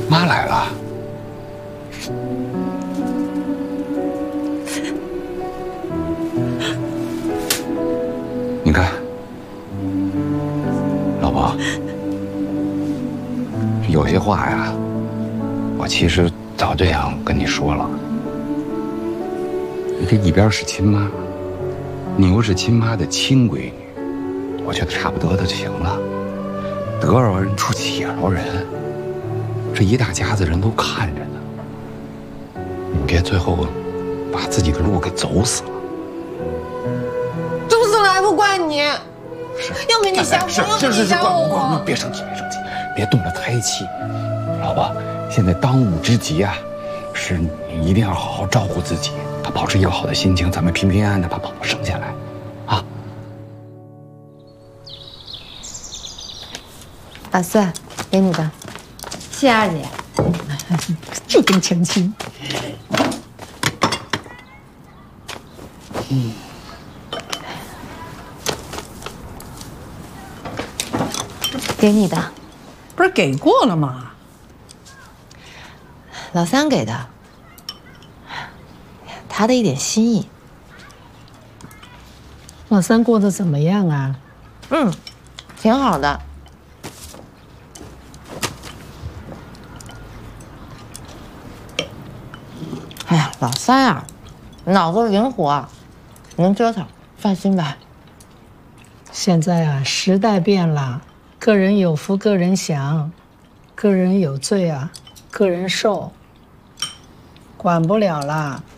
妈来了。你看，老婆，有些话呀，我其实早就想跟你说了。你这一边是亲妈，你又是亲妈的亲闺女，我觉得差不多的就行了。得饶人处且饶人，这一大家子人都看着呢，你别最后把自己的路给走死了。 走死了还不怪你， 是， 要给你瞎我，要给你瞎我。 别生气，别生气，别动了胎气。老婆，现在当务之急啊，是你一定要好好照顾自己，保持一个好的心情，咱们平平安安的把宝宝生下来，啊。 老孙，给你的，谢二姐， 就跟前妻。 给你的， 不是给过了吗？ 老三给的，他的一点心意。 老三过得怎么样啊？ 挺好的。哎呀，老三啊，脑子灵活，能折腾，放心吧。 现在啊，时代变了，个人有福个人享，个人有罪啊，个人受，管不了啦。